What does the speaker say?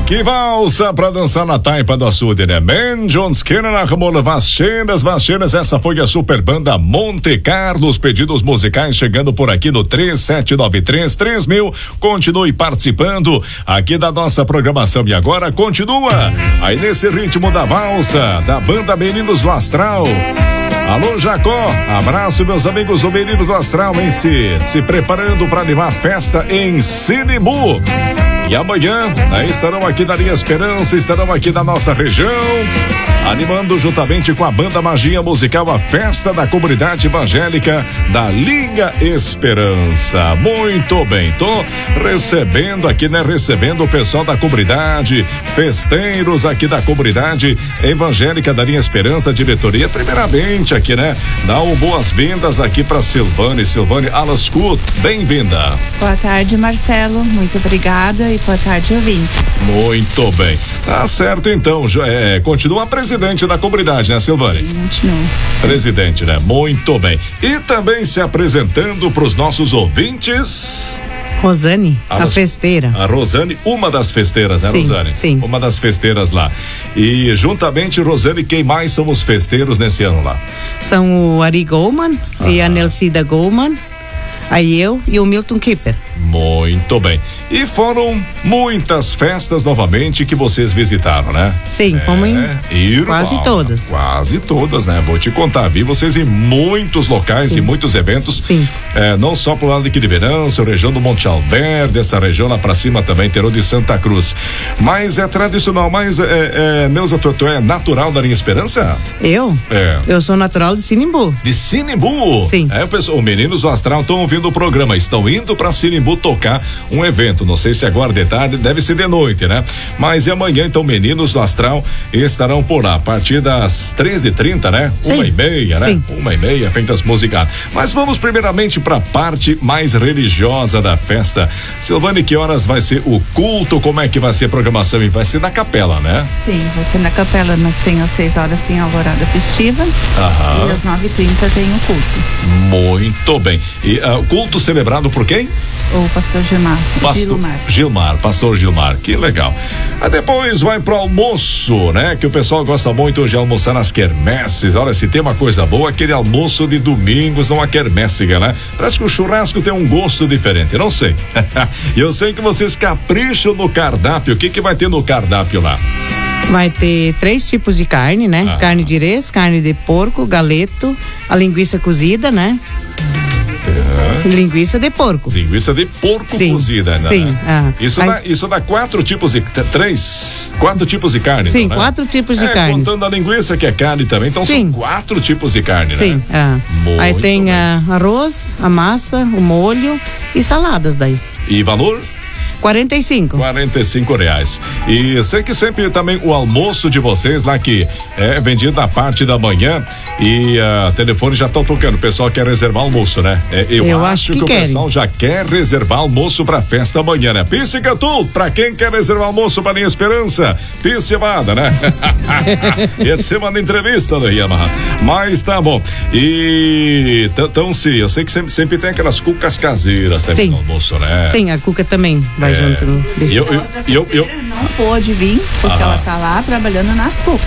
Que valsa pra dançar na taipa do açude, né? John Skinner na Ramona Vachenas, essa foi a super banda Monte Carlo. Os pedidos musicais chegando por aqui no 3793-3000. Continue participando aqui da nossa programação. E agora continua aí nesse ritmo da valsa da banda Meninos do Astral. Alô, Jacó, abraço meus amigos do Meninos do Astral, hein? Se preparando para animar a festa em Sinimbu. E amanhã, estarão aqui na Linha Esperança, estarão aqui na nossa região, animando juntamente com a banda Magia Musical a festa da comunidade evangélica da Linha Esperança. Muito bem, tô recebendo aqui, né? Recebendo o pessoal da comunidade, festeiros aqui da comunidade evangélica da Linha Esperança, diretoria. Primeiramente aqui, né? Dá boas-vindas aqui para Silvane Alascut, bem-vinda. Boa tarde, Marcelo, muito obrigada. E boa tarde, ouvintes. Muito bem. Tá certo, então. Continua presidente da comunidade, né, Silvane? Continua. Presidente, né? Muito bem. E também se apresentando para os nossos ouvintes. Rosane, a festeira. A Rosane, uma das festeiras, né, sim, Rosane? Sim. Uma das festeiras lá. E juntamente, Rosane, quem mais são os festeiros nesse ano lá? São o Ari Goldman e a Nelsida Goldman. Aí eu e o Milton Kipper. Muito bem. E foram muitas festas novamente que vocês visitaram, né? Sim, fomos em quase todas. Quase todas, né? Vou te contar, vi vocês em muitos locais, sim, em muitos eventos. Sim. Não só pro lado de Quiriverâncio, região do Monte Alverde, essa região lá pra cima também, interior de Santa Cruz. Mas é tradicional, mas Neuza, tu é natural da Linha Esperança? Eu? Eu sou natural de Sinimbu. De Sinimbu? Sim. Pessoal, os meninos do Astral estão ouvindo o programa, estão indo pra Sinimbu tocar um evento, não sei se agora de tarde, deve ser de noite, né? Mas e amanhã, então, meninos do Astral estarão por lá, a partir das 13h30, né? Sim. 1h30, né? Sim. 1h30, feitas musicadas. Mas vamos primeiramente pra parte mais religiosa da festa. Silvane, que horas vai ser o culto? Como é que vai ser a programação? E vai ser na capela, né? Sim, vai ser na capela, mas tem às 6 horas tem a alvorada festiva. E às 9h30 tem o culto. Muito bem. E o culto celebrado por quem? O pastor Pastor Gilmar, que legal. Depois vai pro almoço, né? Que o pessoal gosta muito de almoçar nas quermesses. Olha, se tem uma coisa boa, aquele almoço de domingos numa quermesse, né? Parece que o churrasco tem um gosto diferente, não sei. Eu sei que vocês capricham no cardápio. O que vai ter no cardápio lá? Vai ter 3 tipos de carne, né? Carne de res, carne de porco, galeto, a linguiça cozida, né? Linguiça de porco. Linguiça de porco cozida, né? Sim. Isso dá 4 tipos de 4 tipos de carne. Sim, então, né? 4 tipos de carne. Contando a linguiça que é carne também, então sim, são 4 tipos de carne, sim, né? Sim. Aí tem arroz, a massa, o molho e saladas daí. E valor? R$45. E sei que sempre também o almoço de vocês lá que é vendido na parte da manhã e telefone já tá tocando. O pessoal quer reservar almoço, né? Eu acho que o pessoal já quer reservar almoço pra festa amanhã, né? Pisse Catu, pra quem quer reservar almoço pra Linha Esperança, pisse chamada, né? E de semana entrevista do Yamaha. Mas tá bom. E então sim, eu sei que sempre tem aquelas cucas caseiras também no almoço, né? Sim, a cuca também vai junto. Eu não pôde vir, porque ela tá lá trabalhando nas cucas.